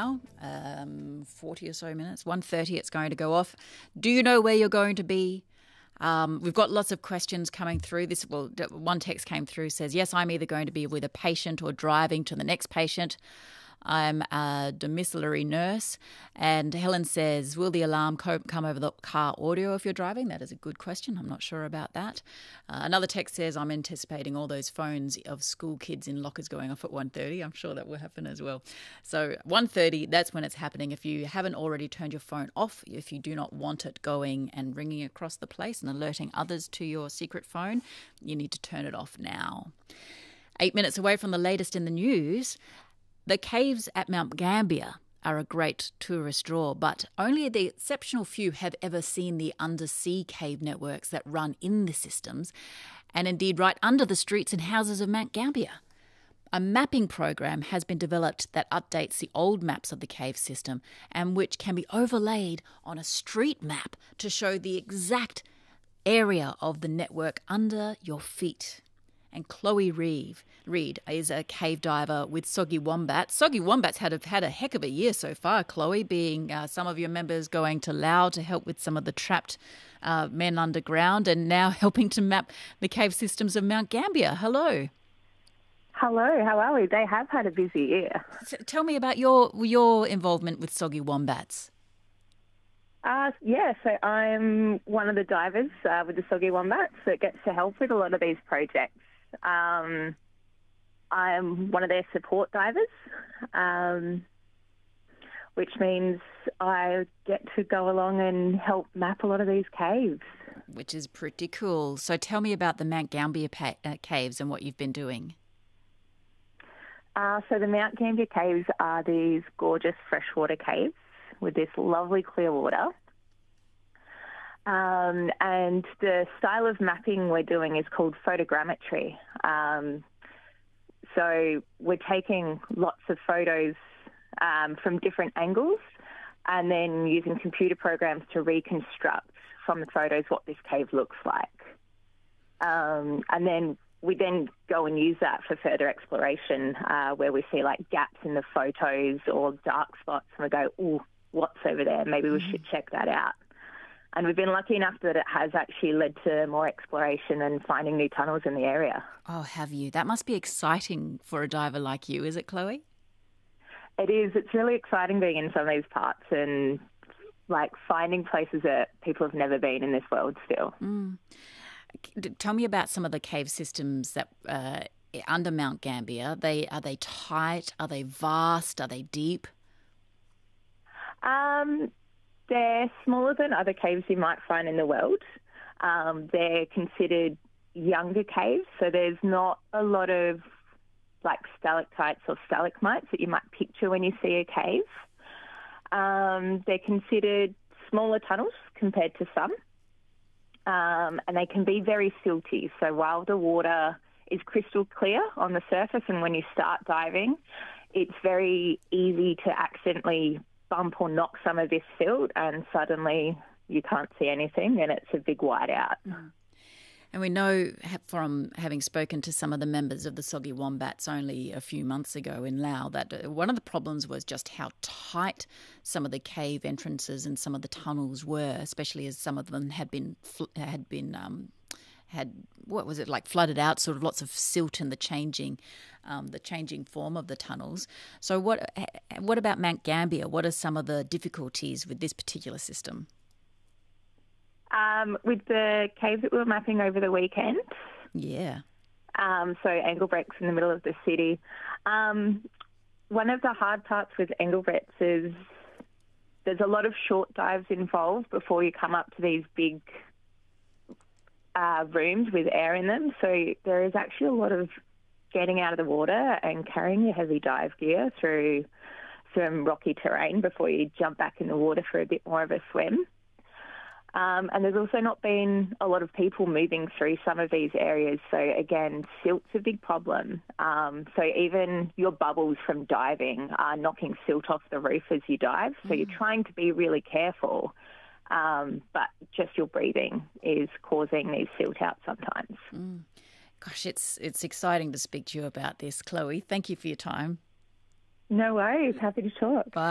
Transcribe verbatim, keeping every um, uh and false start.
now, um, forty or so minutes, one thirty it's going to go off. Do you know where you're going to be? Um, we've got lots of questions coming through. This well, one text came through, says, yes, I'm either going to be with a patient or driving to the next patient. I'm a domiciliary nurse. And Helen says, will the alarm co- come over the car audio if you're driving? That is a good question. I'm not sure about that. Uh, another text says, I'm anticipating all those phones of school kids in lockers going off at one thirty. I'm sure that will happen as well. So one thirty, that's when it's happening. If you haven't already turned your phone off, if you do not want it going and ringing across the place and alerting others to your secret phone, you need to turn it off now. Eight minutes away from the latest in the news. The caves at Mount Gambier are a great tourist draw, but only the exceptional few have ever seen the undersea cave networks that run in the systems, and indeed right under the streets and houses of Mount Gambier. A mapping program has been developed that updates the old maps of the cave system and which can be overlaid on a street map to show the exact area of the network under your feet. And Chloe Reeve, Reed is a cave diver with Soggy Wombat. Soggy Wombat's had a, had a heck of a year so far, Chloe, being uh, some of your members going to Laos to help with some of the trapped uh, men underground and now helping to map the cave systems of Mount Gambier. Hello. Hello, how are we? They have had a busy year. So tell me about your your involvement with Soggy Wombats. Uh, yeah, so I'm one of the divers uh, with the Soggy Wombats that gets to help with a lot of these projects. Um, I'm one of their support divers, um, which means I get to go along and help map a lot of these caves. Which is pretty cool. So tell me about the Mount Gambier pa- uh, caves and what you've been doing. Uh, so the Mount Gambier caves are these gorgeous freshwater caves with this lovely clear water. Um, and the style of mapping we're doing is called photogrammetry. Um, so we're taking lots of photos um, from different angles and then using computer programs to reconstruct from the photos what this cave looks like. Um, and then we then go and use that for further exploration uh, where we see like gaps in the photos or dark spots and we go, ooh, what's over there? Maybe we should check that out. And we've been lucky enough that it has actually led to more exploration and finding new tunnels in the area. Oh, have you? That must be exciting for a diver like you, is it, Chloe? It is. It's really exciting being in some of these parts and like finding places that people have never been in this world still. Mm. Tell me about some of the cave systems that uh, under Mount Gambier. They are they tight? Are they vast? Are they deep? Um. They're smaller than other caves you might find in the world. Um, they're considered younger caves, so there's not a lot of like stalactites or stalagmites that you might picture when you see a cave. Um, they're considered smaller tunnels compared to some, um, and they can be very silty. So while the water is crystal clear on the surface and when you start diving, it's very easy to accidentally bump or knock some of this silt and suddenly you can't see anything and it's a big whiteout. Mm. And we know from having spoken to some of the members of the Soggy Wombats only a few months ago in Laos that one of the problems was just how tight some of the cave entrances and some of the tunnels were, especially as some of them had been had been um, had what was it like flooded out, sort of lots of silt in the changing, um, the changing form of the tunnels. So what what about Mount Gambier? What are some of the difficulties with this particular system? Um, with the cave that we were mapping over the weekend. Yeah. Um, so Engelbrecht's in the middle of the city. Um, one of the hard parts with Engelbrecht's is there's a lot of short dives involved before you come up to these big Uh, rooms with air in them, so there is actually a lot of getting out of the water and carrying your heavy dive gear through some rocky terrain before you jump back in the water for a bit more of a swim. Um, and there's also not been a lot of people moving through some of these areas, so again, silt's a big problem. Um, so even your bubbles from diving are knocking silt off the roof as you dive, so mm. you're trying to be really careful. Um, but just your breathing is causing these silt out sometimes. Mm. Gosh, it's it's exciting to speak to you about this, Chloe. Thank you for your time. No worries. Happy to talk. Bye.